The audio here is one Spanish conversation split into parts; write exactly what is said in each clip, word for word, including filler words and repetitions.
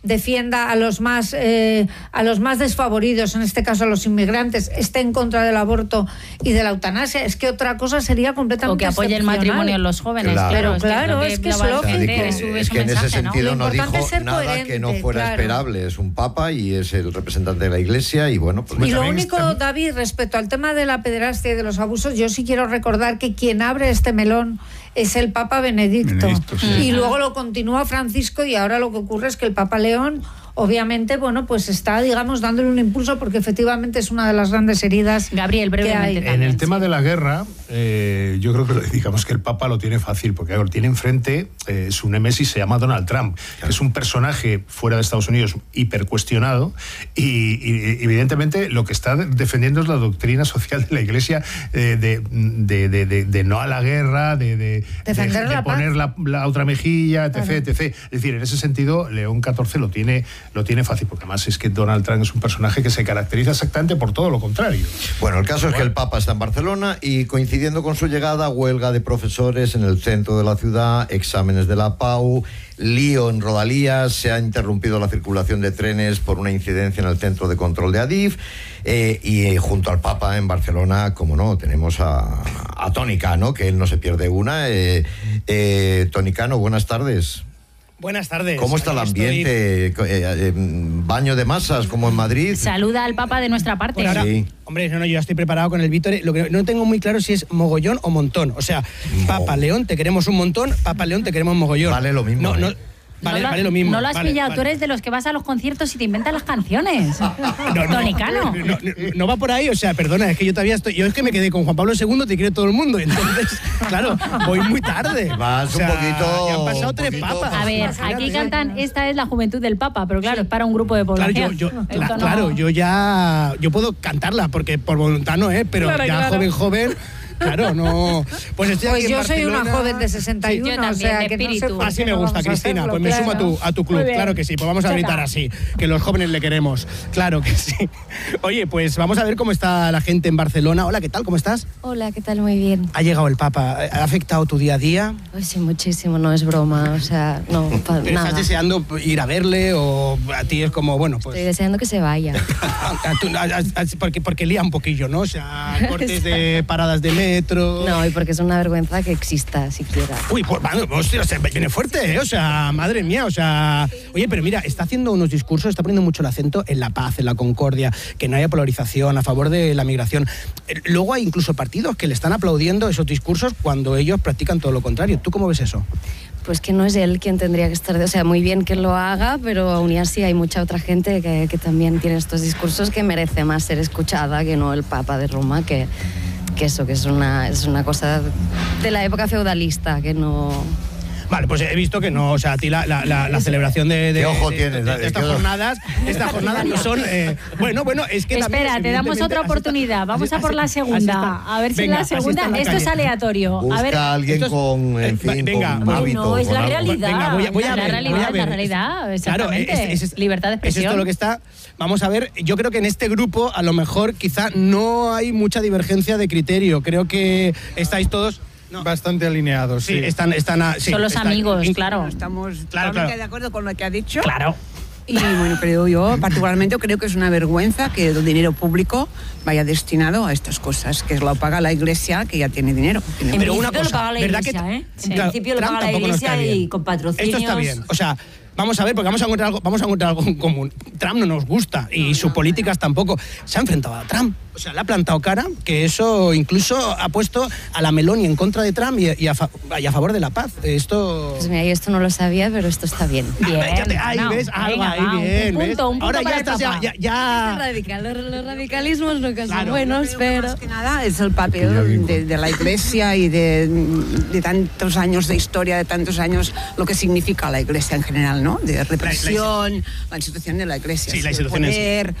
defienda a los más eh, a los más desfavoridos, en este caso a los inmigrantes, esté en contra del aborto y de la eutanasia. Es que otra cosa sería completamente o que apoye el matrimonio en los jóvenes. Claro, claro, claro, es que es lógico. Es que en ese sentido no dijo nada que no fuera claro. esperable. Es un papa y es el representante de la Iglesia y bueno, pues y lo único, está... David, respecto al tema de la pederastia y de los abusos, yo sí quiero recordar que quien abre este melón es el Papa Benedicto, Benedicto sí. y luego lo continúa Francisco, y ahora lo que ocurre es que el Papa León obviamente, bueno, pues está, digamos, dándole un impulso porque efectivamente es una de las grandes heridas. Gabriel, brevemente. Que hay. En el tema sí. de la guerra, eh, yo creo que digamos que el Papa lo tiene fácil, porque lo tiene enfrente, eh, su némesis se llama Donald Trump, que es un personaje fuera de Estados Unidos hipercuestionado y, y evidentemente lo que está defendiendo es la doctrina social de la Iglesia eh, de, de, de, de, de no a la guerra, de, de, de, de poner la, la otra mejilla, etc, claro. etcétera. Es decir, en ese sentido, León catorce lo tiene lo tiene fácil, porque además es que Donald Trump es un personaje que se caracteriza exactamente por todo lo contrario. Bueno, el caso es que el Papa está en Barcelona y coincidiendo con su llegada, huelga de profesores en el centro de la ciudad, exámenes de la Pau, lío en Rodalías, se ha interrumpido la circulación de trenes por una incidencia en el centro de control de Adif, eh, y eh, junto al Papa en Barcelona, como no, tenemos a, a Toni Cano, que él no se pierde una. Eh, eh, Toni Cano, buenas tardes. Buenas tardes. ¿Cómo está el ambiente? Estoy... Eh, eh, ¿Baño de masas como en Madrid? Saluda al Papa de nuestra parte. Pues ahora, sí. Hombre, no, no, yo ya estoy preparado con el Víctor. Lo que no tengo muy claro si es mogollón o montón. O sea, Mo... Papa León, te queremos un montón, Papa León, te queremos mogollón. Vale lo mismo. No, ¿eh? no, Vale, no lo, vale lo mismo. No lo has vale, pillado, vale. tú eres de los que vas a los conciertos y te inventas las canciones. No, no, Toni Cano. No, no, no va por ahí, o sea, perdona, es que yo todavía estoy. Yo es que me quedé con Juan Pablo segundo, te quiere todo el mundo. Entonces, claro, voy muy tarde. Vas o sea, un poquito. Ya han pasado tres poquito, papas. A ver, aquí cantan Esta es la juventud del Papa, pero claro, sí. es para un grupo de población. Claro, yo, yo, cla- no... claro, yo ya. Yo puedo cantarla, porque por voluntad no, ¿eh? Pero claro, ya claro. joven, joven. Claro, no. Pues estoy pues aquí yo en Barcelona. Soy una joven de sesenta y uno, sí, yo también, o sea, de que espíritu. no sé Así me gusta, Cristina. hacerlo, Pues me claro. sumo a tu, a tu club, claro que sí. Pues vamos a gritar así, que los jóvenes le queremos. Claro que sí. Oye, pues vamos a ver cómo está la gente en Barcelona. Hola, ¿qué tal? ¿Cómo estás? Hola, ¿qué tal? Muy bien. Ha llegado el Papa. ¿Ha afectado tu día a día? Pues sí, muchísimo, no es broma. O sea, no, pa, ¿Pero nada. estás deseando ir a verle o a ti es como, bueno, pues... Estoy deseando que se vaya. a tu, a, a, porque, porque lía un poquillo, ¿no? O sea, cortes de paradas de metro... No, y porque es una vergüenza que exista siquiera. Uy, pues, bueno, hostia, se viene fuerte, ¿eh? O sea, madre mía, o sea... Oye, pero mira, está haciendo unos discursos, está poniendo mucho el acento en la paz, en la concordia, que no haya polarización, a favor de la migración. Luego hay incluso partidos que le están aplaudiendo esos discursos cuando ellos practican todo lo contrario. ¿Tú cómo ves eso? Pues que no es él quien tendría que estar... O sea, muy bien que lo haga, pero aún y así hay mucha otra gente que, que también tiene estos discursos que merece más ser escuchada que no el Papa de Roma, que... que eso, que es una, es una cosa de la época feudalista, que no... Vale, pues he visto que no, o sea, a ti la, la, la, la celebración de, de, ¿Qué ojo de, tienes? de, de, de estas jornadas, estas jornadas no son... Eh, bueno, bueno, es que también... Espera, te damos otra oportunidad, vamos a por la segunda. A ver si en la segunda... Esto es aleatorio. Busca a ver, a alguien es, con, en fin, venga, con hábito. No, es la algo. realidad. Venga, voy a, voy a la ver, realidad, voy a ver. la realidad, exactamente. Claro, es, es, es, libertad de expresión. Es esto lo que está... Vamos a ver, yo creo que en este grupo a lo mejor quizá no hay mucha divergencia de criterio. Creo que estáis todos... No. Bastante alineados, sí. sí. Están, están a, sí, Son los están, amigos, in, claro. Estamos claro, totalmente claro. de acuerdo con lo que ha dicho. Claro. Y bueno, pero yo particularmente creo que es una vergüenza que el dinero público vaya destinado a estas cosas, que lo paga la Iglesia, que ya tiene dinero. En pero una principio cosa, lo paga la ¿verdad Iglesia, que, ¿eh? sí, En claro, principio lo Trump paga la Iglesia y con patrocinios... Esto está bien, o sea... Vamos a ver, porque vamos a encontrar algo, vamos a encontrar algo en común. Trump no nos gusta y no, sus no, políticas tampoco. Se ha enfrentado a Trump. O sea, le ha plantado cara, que eso incluso ha puesto a la Meloni en contra de Trump y, y, a, fa, y a favor de la paz. Esto... Pues mira, yo esto no lo sabía, pero esto está bien. Bien. Ahí no, ves, algo venga, ahí va, bien. Un punto, un punto. Ahora ya estás, ya... ya, ya... Es radical, los, los radicalismos nunca son Claro. buenos, pero... Más que nada es el papel de, de la Iglesia y de, de tantos años de historia, de tantos años, lo que significa la Iglesia en general, ¿no? De represión. La, la, la institución de la Iglesia, sí, la institución poder,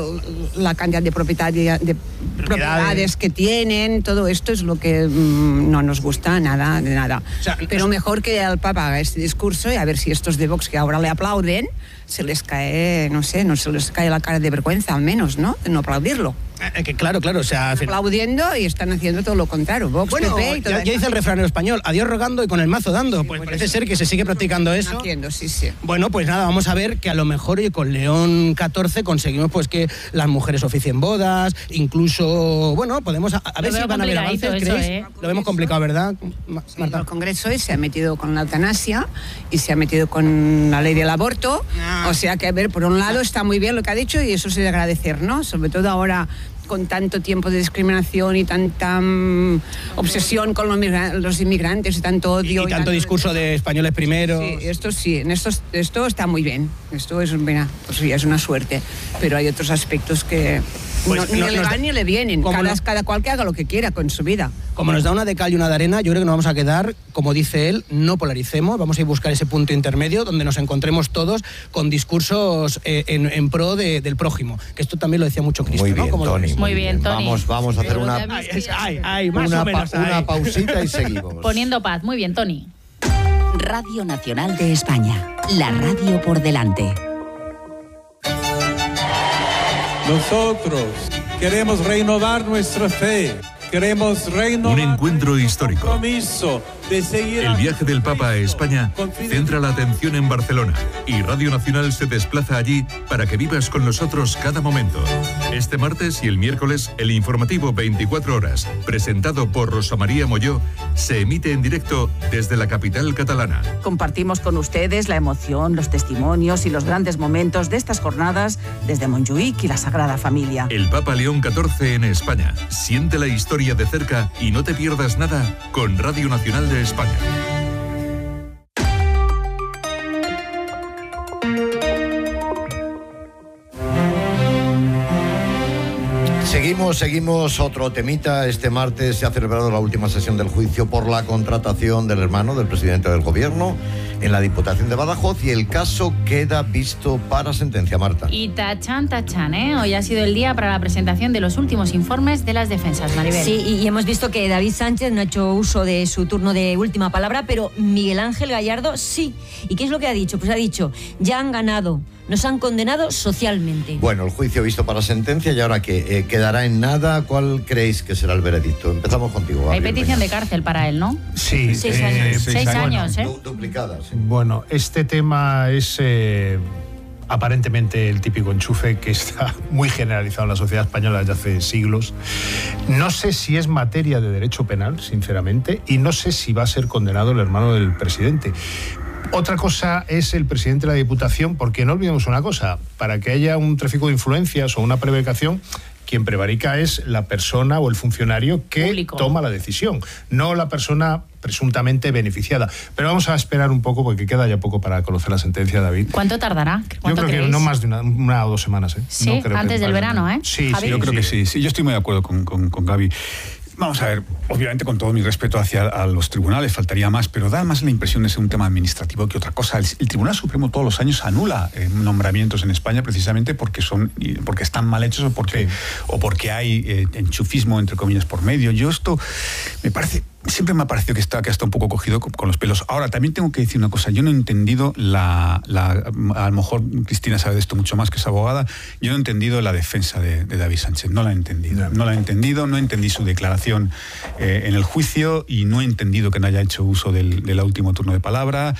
la cantidad de, propietaria, de propiedades que tienen, todo esto es lo que mmm, no nos gusta nada, de nada. O sea, pero mejor que el Papa haga este discurso y a ver si estos de Vox que ahora le aplauden, se les cae, no sé, no se les cae la cara de vergüenza al menos, ¿no? De no aplaudirlo. Eh, que claro, claro, o sea... aplaudiendo y están haciendo todo lo contrario. Vox, bueno, P P y ya, ya dice el refranero español, a Dios rogando y con el mazo dando. Sí, pues parece ser que se sigue practicando eso. Haciendo, sí, sí. Bueno, pues nada, vamos a ver que a lo mejor y con León catorce conseguimos pues que las mujeres oficien bodas, incluso, bueno, podemos... A, a ver si van a haber avances, ¿creéis? ¿eh? Lo vemos complicado, ¿verdad, Marta? El Congreso se ha metido con la eutanasia y se ha metido con la ley del aborto. Ah. O sea que, a ver, por un lado está muy bien lo que ha dicho y eso es de agradecer, ¿no? Sobre todo ahora con tanto tiempo de discriminación y tanta um, obsesión con los, los inmigrantes y tanto odio. Y, y, y tanto discurso de españoles primero. Sí, esto sí, en esto, esto está muy bien. Esto es, mira, pues sí, es una suerte. Pero hay otros aspectos que pues no, no, ni le van ni le vienen. Cada, no, cada cual que haga lo que quiera con su vida. Como nos da una de cal y una de arena, yo creo que nos vamos a quedar, como dice él, no polaricemos, vamos a ir a buscar ese punto intermedio donde nos encontremos todos con discursos eh, en, en pro de, del prójimo. Que esto también lo decía mucho Cristo, muy bien, ¿no? Como Tony, muy, muy bien, Tony. Vamos, vamos a hacer una, ay, ay, ay, más una, o menos, pa, una pausita y seguimos. Poniendo paz. Muy bien, Tony. Radio Nacional de España. La radio por delante. Nosotros queremos renovar nuestra fe. Queremos renovar un encuentro histórico. Compromiso de seguir el viaje del Papa a España centra la atención en Barcelona y Radio Nacional se desplaza allí para que vivas con nosotros cada momento. Este martes y el miércoles, el informativo veinticuatro horas, presentado por Rosa María Molló, se emite en directo desde la capital catalana. Compartimos con ustedes la emoción, los testimonios y los grandes momentos de estas jornadas desde Montjuïc y la Sagrada Familia. El Papa León catorce en España. Siente la historia de cerca y no te pierdas nada con Radio Nacional de España. Seguimos, seguimos otro temita. Este martes se ha celebrado la última sesión del juicio por la contratación del hermano del presidente del gobierno en la Diputación de Badajoz y el caso queda visto para sentencia, Marta. Y tachan, tachan, ¿eh? Hoy ha sido el día para la presentación de los últimos informes de las defensas, Maribel. Sí, y hemos visto que David Sánchez no ha hecho uso de su turno de última palabra, pero Miguel Ángel Gallardo sí. ¿Y qué es lo que ha dicho? Pues ha dicho, ya han ganado, nos han condenado socialmente. Bueno, el juicio visto para sentencia y ahora que eh, quedará en nada. ¿Cuál creéis que será el veredicto? Empezamos contigo, Gabriel. Hay petición de cárcel para él, ¿no? Sí. Seis eh, años. Seis, seis años, bueno, ¿eh? Duplicadas. Sí. Bueno, este tema es eh, aparentemente el típico enchufe que está muy generalizado en la sociedad española desde hace siglos. No sé si es materia de derecho penal, sinceramente, y no sé si va a ser condenado el hermano del presidente. Otra cosa es el presidente de la Diputación, porque no olvidemos una cosa, para que haya un tráfico de influencias o una prevaricación, quien prevarica es la persona o el funcionario que Público. toma la decisión, no la persona presuntamente beneficiada. Pero vamos a esperar un poco porque queda ya poco para conocer la sentencia, David. ¿Cuánto tardará? ¿Cuánto yo creo creéis? que no más de una, una o dos semanas. ¿eh? Sí, no creo antes que del verano, ¿eh? Sí, Javi. sí, yo creo sí. que sí, sí. Yo estoy muy de acuerdo con, con, con Gaby. Vamos a ver, obviamente con todo mi respeto hacia a los tribunales, faltaría más, pero da más la impresión de ser un tema administrativo que otra cosa. El, el Tribunal Supremo todos los años anula eh, nombramientos en España precisamente porque son porque están mal hechos o porque, sí. o porque hay eh, enchufismo, entre comillas, por medio. Yo esto me parece... Siempre me ha parecido que está, que está un poco cogido con, con los pelos. Ahora, también tengo que decir una cosa. Yo no he entendido la, la... A lo mejor Cristina sabe de esto mucho más, que es abogada. Yo no he entendido la defensa de, de David Sánchez. No la he entendido. No la he entendido. No entendí su declaración eh, en el juicio y no he entendido que no haya hecho uso del, del último turno de palabra.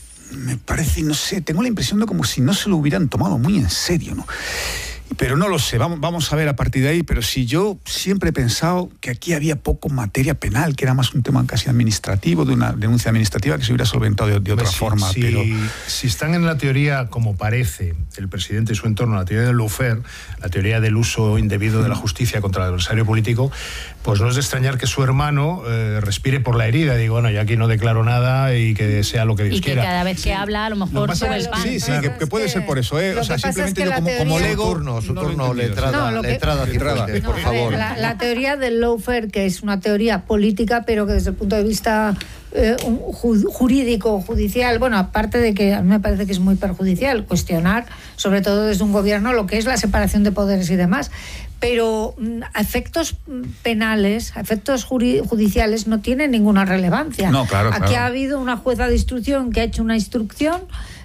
Me parece, no sé, tengo la impresión de como si no se lo hubieran tomado muy en serio, ¿no? Pero no lo sé, vamos, vamos a ver a partir de ahí, pero si yo siempre he pensado que aquí había poco materia penal, que era más un tema casi administrativo, de una denuncia administrativa que se hubiera solventado de, de otra si, forma. Si, pero si están en la teoría, como parece el presidente y su entorno, la teoría del lawfare, la teoría del uso indebido de la justicia contra el adversario político, pues no es de extrañar que su hermano eh, respire por la herida y diga, bueno, yo aquí no declaro nada y que sea lo que Dios y que quiera. cada vez que habla, a lo mejor no sube el pan. Sí, sí, que, que puede ser por eso, ¿eh? O sea, simplemente es yo como, teoría... como lego... Su turno, su no turno, letrada, no, que... letrada, letrada, no, por favor. Ver, la, la teoría del lawfare, que es una teoría política, pero que desde el punto de vista eh, un, ju, jurídico, judicial, bueno, aparte de que a mí me parece que es muy perjudicial cuestionar, sobre todo desde un gobierno, lo que es la separación de poderes y demás. Pero a efectos penales, a efectos judiciales no tiene ninguna relevancia. No, claro, Aquí claro. ha habido una jueza de instrucción que ha hecho una instrucción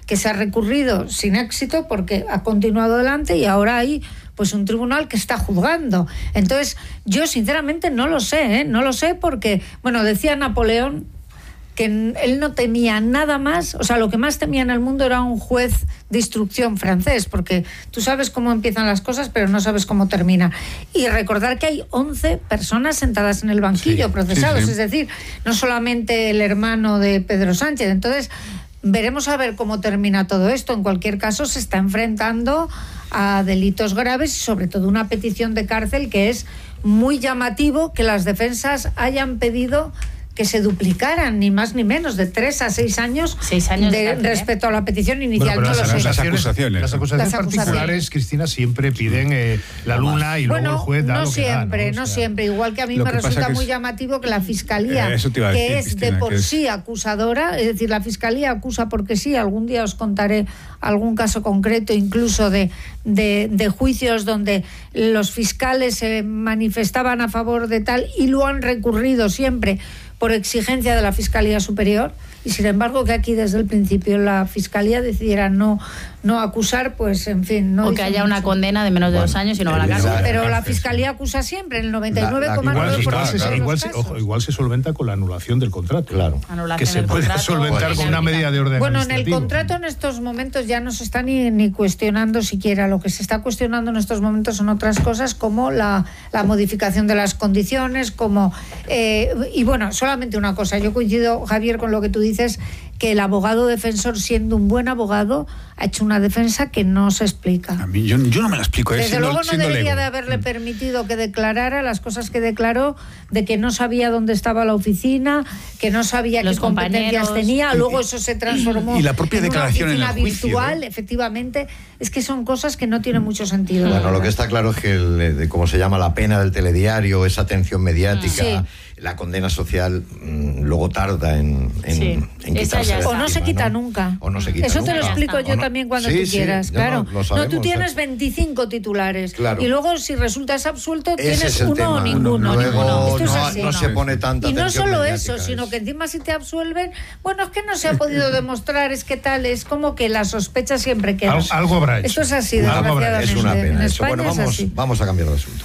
que se ha recurrido sin éxito porque ha continuado adelante y ahora hay pues un tribunal que está juzgando. Entonces, yo sinceramente no lo sé, ¿eh? No lo sé porque, bueno, decía Napoleón que él no temía nada más, o sea, lo que más temía en el mundo era un juez de instrucción francés, porque tú sabes cómo empiezan las cosas, pero no sabes cómo termina. Y recordar que hay once personas sentadas en el banquillo, sí, procesados, sí, sí. Es decir, no solamente el hermano de Pedro Sánchez. Entonces, veremos a ver cómo termina todo esto. En cualquier caso, se está enfrentando a delitos graves y sobre todo una petición de cárcel que es muy llamativo que las defensas hayan pedido que se duplicaran, ni más ni menos, de tres a seis años, seis años de, de cárcel, respecto a la petición inicial. Bueno, no las, lo sé. las acusaciones, las acusaciones las particulares, acusaciones. Cristina, siempre piden eh, la luna y luego bueno, el juez da no lo que siempre, da, ¿no? no O sea, siempre. Igual que a mí me resulta muy es... llamativo que la Fiscalía, eh, que decir, es Cristina, de por es... sí acusadora, es decir, la Fiscalía acusa porque sí, algún día os contaré algún caso concreto, incluso de, de, de juicios donde los fiscales se manifestaban a favor de tal y lo han recurrido siempre por exigencia de la Fiscalía Superior, y sin embargo que aquí desde el principio la Fiscalía decidiera no, no acusar, pues en fin... No o que haya una condena de menos de bueno, dos años y no va a la cárcel. Pero la Fiscalía acusa siempre, en el noventa y nueve coma nueve por ciento de los igual, casos. ojo, igual se solventa con la anulación del contrato. Claro. Que se puede contrato, solventar con una medida de orden Bueno, en el administrativo. contrato en estos momentos ya no se está ni, ni cuestionando siquiera. Lo que se está cuestionando en estos momentos son otras cosas como la, la modificación de las condiciones, como... Eh, y bueno, solamente una cosa. Yo coincido, Javier, con lo que tú dices, que el abogado defensor, siendo un buen abogado, ha hecho una defensa que no se explica. A mí, yo, yo no me la explico. Desde siendo, luego no debería lego. de haberle permitido que declarara las cosas que declaró, de que no sabía dónde estaba la oficina, que no sabía Los qué competencias tenía, luego eso se transformó y la propia en declaración una oficina en el juicio, virtual, ¿eh? Efectivamente, es que son cosas que no tienen mucho sentido. Bueno, lo que está claro es que, el, de, como se llama, la pena del telediario, esa atención mediática, sí. La condena social, mmm, luego tarda en, en, sí. en quitarse de O no encima, se quita ¿no? nunca. O no se quita Eso nunca. te lo explico yo no? también cuando sí, tú quieras, sí, claro. No, sabemos, no, tú tienes o sea, veinticinco titulares. Claro. Y luego, si resultas absuelto, ese tienes es el uno tema. o ninguno. Luego ninguno. Esto no, es así. no se pone tanta Y no atención solo mediática, eso, sino es. que encima si te absuelven, bueno, es que no se ha podido demostrar, es que tal, es como que la sospecha siempre queda. Al, algo habrá hecho. Esto es así, Algo habrá, desgraciadamente. es una pena en eso. España Bueno, es vamos, así. vamos a cambiar de asunto.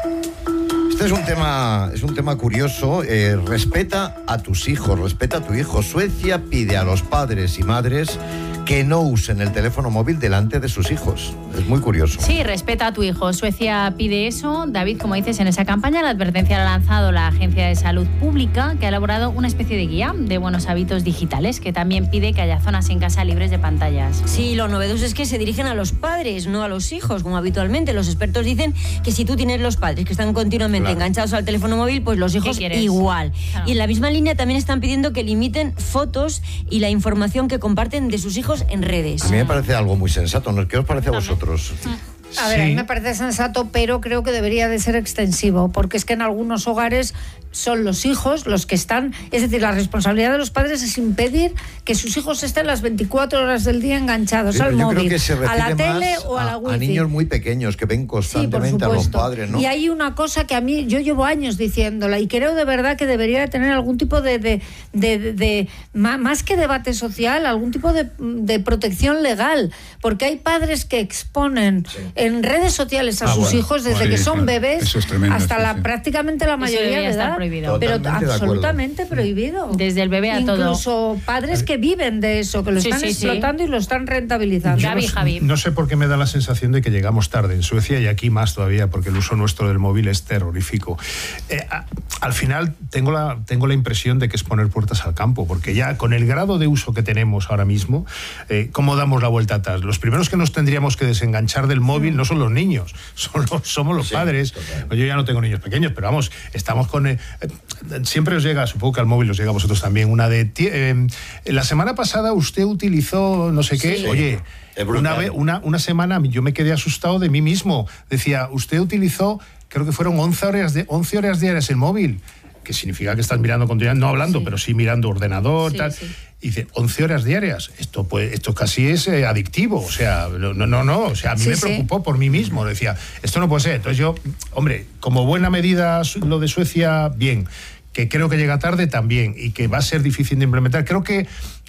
Este es un tema, es un tema curioso. Eh, respeta a tus hijos, respeta a tu hijo. Suecia pide a los padres y madres que no usen el teléfono móvil delante de sus hijos. Es muy curioso. Sí, respeta a tu hijo. Suecia pide eso. David, como dices, en esa campaña la advertencia la ha lanzado la Agencia de Salud Pública, que ha elaborado una especie de guía de buenos hábitos digitales, que también pide que haya zonas en casa libres de pantallas. Sí, lo novedoso es que se dirigen a los padres, no a los hijos, como habitualmente. Los expertos dicen que si tú tienes los padres que están continuamente claro. enganchados al teléfono móvil, pues los hijos igual. Claro. Y en la misma línea también están pidiendo que limiten fotos y la información que comparten de sus hijos en redes. A mí me parece algo muy sensato, ¿no? ¿Qué os parece a vosotros? A ver, sí. A mí me parece sensato, pero creo que debería de ser extensivo, porque es que en algunos hogares son los hijos los que están, es decir, la responsabilidad de los padres es impedir que sus hijos estén las veinticuatro horas del día enganchados yo, al yo móvil, creo que se a la tele más o a, a la wifi. A niños muy pequeños que ven constantemente sí, a los padres, ¿no? Y hay una cosa que a mí, yo llevo años diciéndola y creo de verdad que debería de tener algún tipo de, de, de, de, de más que debate social, algún tipo de, de protección legal, porque hay padres que exponen sí. en redes sociales a ah, sus bueno, hijos desde bueno, que son bebés es tremendo, hasta sí, la sí. prácticamente la mayoría de edad, prohibido. pero absolutamente prohibido. Desde el bebé a todo. Incluso padres que viven de eso, que lo sí, están sí, explotando sí. y lo están rentabilizando. Gaby, no, Javi. No sé por qué me da la sensación de que llegamos tarde en Suecia y aquí más todavía, porque el uso nuestro del móvil es terrorífico. Eh, a, al final tengo la, tengo la impresión de que es poner puertas al campo, porque ya con el grado de uso que tenemos ahora mismo, eh, ¿cómo damos la vuelta atrás? Los primeros que nos tendríamos que desenganchar del móvil no son los niños, son los, somos los sí, padres. Total. Yo ya no tengo niños pequeños, pero vamos, estamos con... Eh, siempre os llega, supongo que al móvil os llega a vosotros también, una de... Eh, la semana pasada usted utilizó no sé qué, sí, oye... Una, vez, una, una semana yo me quedé asustado de mí mismo. Decía, usted utilizó, creo que fueron once horas, de, once horas diarias el móvil, que significa que estás mirando continuamente, no hablando, sí. pero sí mirando ordenador, sí, tal. Sí. Y dice, once horas diarias, esto pues esto casi es eh, adictivo, o sea, no, no, no, o sea, a mí sí, me preocupó sí. por mí mismo, decía, esto no puede ser. Entonces yo, hombre, como buena medida lo de Suecia, bien, que creo que llega tarde también y que va a ser difícil de implementar. Creo que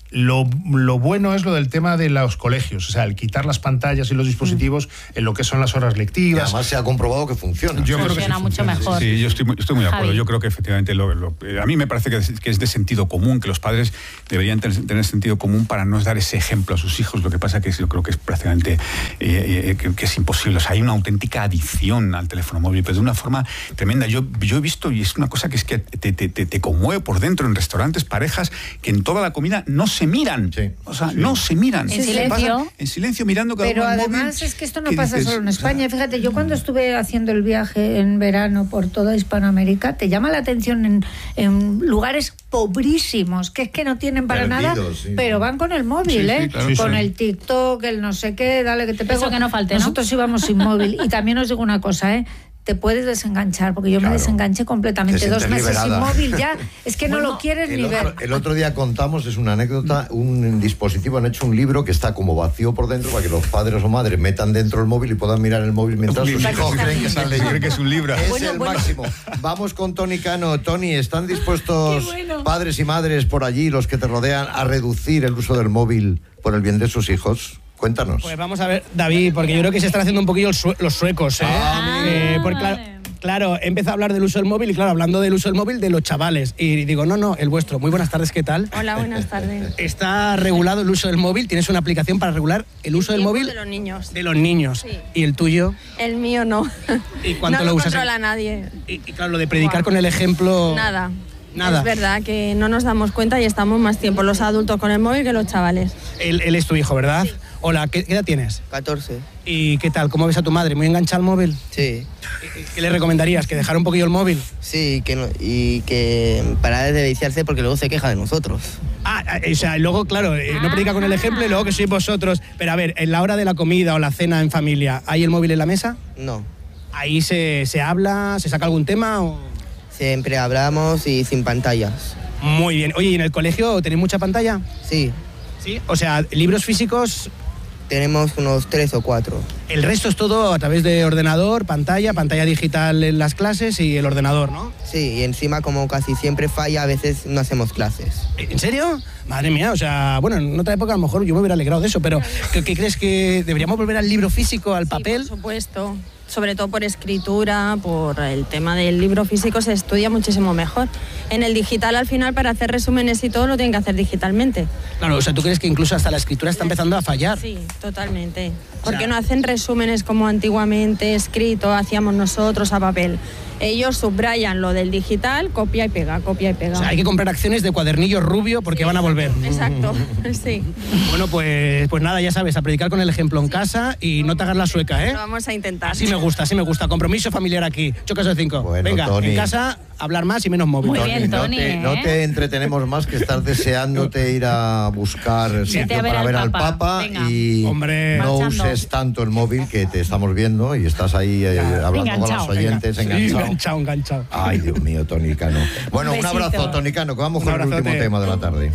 Lo, lo bueno es lo del tema de los colegios, o sea, el quitar las pantallas y los dispositivos mm. en lo que son las horas lectivas. Y además se ha comprobado que funciona. funciona Yo creo que sí mucho funciona. mejor. Sí, yo estoy, muy- estoy muy de acuerdo. Javi. Yo creo que efectivamente, lo, lo- a mí me parece que es, que es de sentido común, que los padres deberían tener, tener sentido común para no dar ese ejemplo a sus hijos. Lo que pasa que es- yo creo que es prácticamente, eh, eh, que, que es imposible. O sea, hay una auténtica adicción al teléfono móvil, pero de una forma tremenda. Yo, yo he visto, y es una cosa que es que te, te, te, te conmueve por dentro en restaurantes, parejas que en toda la comida no se miran. Sí. O sea, no se miran. En Se silencio. pasan en silencio mirando cada Pero uno al móvil. además es que esto no ¿Qué pasa dices? solo en O sea, España. Fíjate, yo cuando estuve haciendo el viaje en verano por toda Hispanoamérica, te llama la atención en, en lugares pobrísimos, que es que no tienen para Perdidos, nada, sí. pero van con el móvil, Sí, sí, ¿eh? claro. Sí, con sí. el TikTok, el no sé qué, dale que te pego. Eso que no falte, ¿no? Nosotros íbamos sin móvil. Y también os digo una cosa, ¿eh? Te puedes desenganchar, porque yo Claro. me desenganché completamente. Te Dos sientes meses liberada. sin móvil ya, es que no lo quieres El ni otro, ver. el otro día contamos, es una anécdota, un dispositivo, han hecho un libro que está como vacío por dentro para que los padres o madres metan dentro el móvil y puedan mirar el móvil mientras sus hijos creen que están leyendo. Creen que es un libro. Es Bueno, el bueno. máximo. Vamos con Tony Cano. Tony, ¿están dispuestos padres y madres por allí, los que te rodean, a reducir el uso del móvil por el bien de sus hijos? Cuéntanos. Pues vamos a ver, David, porque yo creo que se están haciendo un poquillo el sue- los suecos, ¿eh? Ah, Eh, porque, claro, vale. claro, he empezado a hablar del uso del móvil y claro, hablando del uso del móvil de los chavales. Y digo, no, no, el vuestro. Muy buenas tardes, ¿qué tal? Hola, buenas tardes. Está regulado el uso del móvil, tienes una aplicación para regular el uso del Tiempo móvil de los niños. de los niños. Sí. ¿Y el tuyo? El mío no. ¿Y cuánto no lo lo usas? controla nadie. Y, y claro, lo de predicar con el ejemplo... Nada. Nada. Es verdad que no nos damos cuenta y estamos más tiempo los adultos con el móvil que los chavales. Él, él es tu hijo, ¿verdad? Sí. Hola, ¿qué, qué edad tienes? catorce. ¿Y qué tal? ¿Cómo ves a tu madre? ¿Muy enganchada al móvil? Sí. ¿Qué le recomendarías? ¿Que dejara un poquillo el móvil? Sí, que no- y que parara de viciarse porque luego se queja de nosotros. Ah, ah, o sea, y luego, claro, eh, no predica con el ejemplo y luego que sois vosotros. Pero a ver, en la hora de la comida o la cena en familia, ¿hay el móvil en la mesa? No. ¿Ahí se, se habla, se saca algún tema? O... Siempre hablamos y sin pantallas. Muy bien. Oye, ¿y en el colegio tenéis mucha pantalla? Sí. Sí. O sea, libros físicos, Tenemos unos tres o cuatro. el resto es todo a través de ordenador, pantalla, pantalla digital en las clases y el ordenador, ¿no? Sí, y encima como casi siempre falla, a veces no hacemos clases. ¿En serio? Madre mía, o sea, bueno, en otra época a lo mejor yo me hubiera alegrado de eso, pero ¿qué, qué crees que deberíamos volver al libro físico, al papel? Sí, por supuesto. Sobre todo por escritura, por el tema del libro físico se estudia muchísimo mejor. En el digital al final para hacer resúmenes y todo lo tienen que hacer digitalmente. Claro, o sea, ¿tú crees que incluso hasta la escritura está empezando a fallar? Sí, totalmente. Porque no hacen resúmenes como antiguamente escrito, hacíamos nosotros a papel. Ellos subrayan lo del digital, copia y pega, copia y pega. O sea, hay que comprar acciones de cuadernillo rubio porque van a volver. Exacto, sí. Bueno, pues, pues nada, ya sabes, a predicar con el ejemplo en casa y no te hagas la sueca, ¿eh? Lo vamos a intentar. Así me gusta, así me gusta. Compromiso familiar aquí. Chocas de cinco. Bueno, Venga, Tony. en casa, hablar más y menos móvil. Muy bien, no, Tony, te, ¿eh? no te entretenemos más que estar deseándote ir a buscar sitio a ver para al ver al Papa. Papa Venga. y Hombre. no Marchando. uses tanto el móvil, que te estamos viendo y estás ahí eh, hablando con Enganchado. los oyentes, Sí, enganchado. enganchado, enganchado. Ay, Dios mío, Tony Cano. Bueno, Un un, besito. abrazo, Tony Cano, que vamos Un con el último abrazote. tema de la tarde.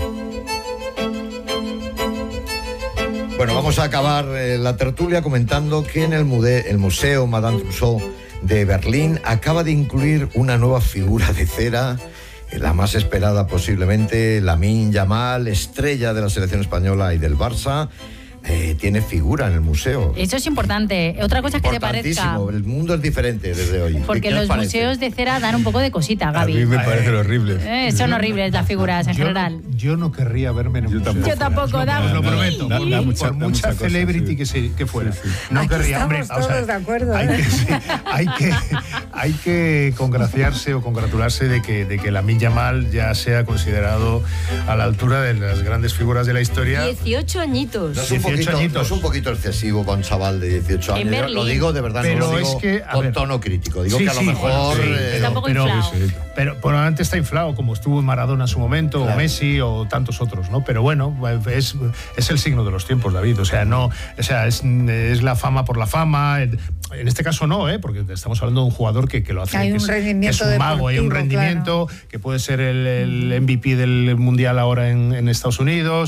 Bueno, vamos a acabar eh, la tertulia comentando que en el, mude- el Museo Madame Tussauds de Berlín acaba de incluir una nueva figura de cera, eh, la más esperada posiblemente, Lamine Yamal, estrella de la selección española y del Barça. Eh, tiene figura en el museo. Eso es importante. Otra cosa que te parezca. Importantísimo. El mundo es diferente desde hoy. Porque ¿Qué os los parece? museos de cera dan un poco de cosita, Gaby. A mí me parecen horribles. Eh, son horribles las figuras en Yo, general. yo no querría verme en un museo. Yo tampoco, da. Os lo prometo. Da- da por mucha- da mucha mucha cosa, celebrity sí. que, se, que fuera. Sí, sí. No Aquí querría. Hombre, estamos o sea, todos de acuerdo, hay, ¿eh? que, sí, hay, que, hay que congraciarse o congratularse de que, de que Lamine Yamal ya sea considerado a la altura de las grandes figuras de la historia. dieciocho añitos. No es, un dieciocho poquito, añitos. no es un poquito excesivo para un chaval de dieciocho En años. Yo Berlín. lo digo de verdad, Pero no lo es digo que, a con ver. tono crítico. Digo Sí, que a lo sí, mejor... bueno, sí, eh, Está un poco pero, inflado. pero probablemente está inflado, como estuvo Maradona en su momento, Claro. o Messi, o tantos otros, ¿no? Pero bueno, es, es el signo de los tiempos, David. O sea, no, o sea, es, es la fama por la fama. En este caso no, ¿eh? Porque estamos hablando de un jugador que, que lo hace, Hay que un es, que rendimiento es un mago, hay un deportivo, rendimiento, que puede ser el, el M V P del Mundial ahora en, en Estados Unidos.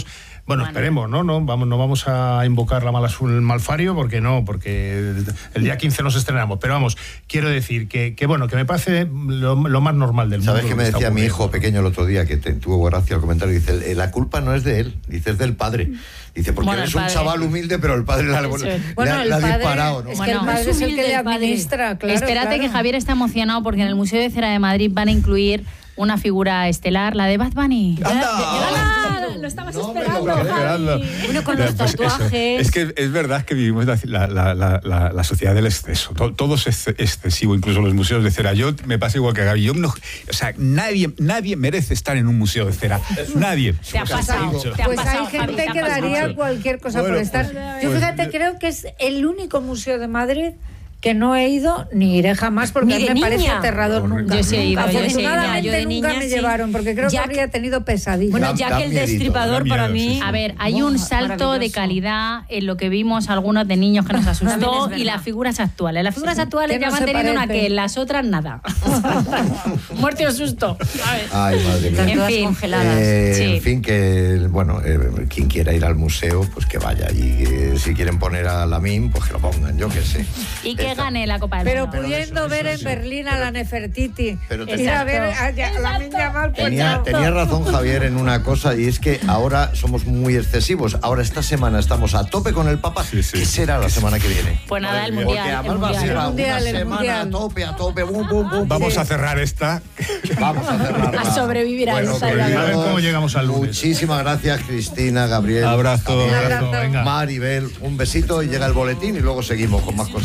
Bueno, bueno, esperemos, ¿no? No vamos, no vamos a invocar la mala, el malfario, porque no, porque el día quince nos estrenamos. Pero vamos, quiero decir que, que bueno, que me parece lo, lo más normal del mundo. ¿Sabes qué me decía mi hijo pequeño el otro día, que te, tuvo gracia el comentario? Dice, la culpa no es de él, dice, es del padre. Dice, porque bueno, eres un chaval humilde, pero el padre la, le, bueno, le, el le ha padre, disparado, ¿no? Es que el padre es el que le administra, claro. Espérate, claro. que Javier está emocionado porque en el Museo de Cera de Madrid van a incluir una figura estelar, la de Bad Bunny. ¡Anda! Lo estabas no esperando, Javi. Uno con los pues tatuajes. Eso. Es que es verdad que vivimos la, la, la, la, la sociedad del exceso. Todo, todo es excesivo, incluso los museos de cera. Yo me pasa igual que Gaby. Yo no, o sea, nadie, nadie merece estar en un museo de cera. Nadie. Te ha pasado. Te ha pues pasado, hay gente Javi, que daría cualquier cosa bueno, por estar. Pues, yo fíjate, pues, creo que es el único museo de Madrid que no he ido ni iré jamás porque a mí me niña. parece aterrador. Horrible. Nunca. Yo sí he ido. Afortunadamente yo de nunca niña, me sí. llevaron porque creo Jack, que habría tenido pesadillas. Bueno, ya que el destripador miedo, para mí... Sí, sí. A ver, hay un salto de calidad en lo que vimos algunos de niños que nos asustó y las figuras actuales. Las figuras sí, actuales ya no van teniendo una que las otras nada. Muerte o susto. ¿Sabes? Ay, madre mía. En fin, congeladas. Eh, sí. En fin, que, bueno, eh, quien quiera ir al museo, pues que vaya. Y eh, si quieren poner a la M I M, pues que lo pongan, yo qué sé. Y que Esta. gane la Copa del Pero Mundo. pudiendo eso, ver eso, en sí. Berlín a la Nefertiti. Pero te... Ir a ver a, a la niña mal tenía, tenía razón Javier en una cosa, y es que ahora somos muy excesivos. Ahora esta semana estamos a tope con el Papa. Sí, sí. ¿Qué será la semana que viene? Pues nada, el Porque mundial. además el va a ser mundial. una mundial, semana mundial. a tope, a tope, bum, bum, bum. Vamos sí. a cerrar esta. Vamos a cerrar. A sobrevivir bueno, a esta. A ver cómo llegamos al lunes. Muchísimas gracias, Cristina, Gabriel. Abrazo. Javier, Abrazo. Venga. Maribel, un besito y llega el boletín y luego seguimos con más cosas.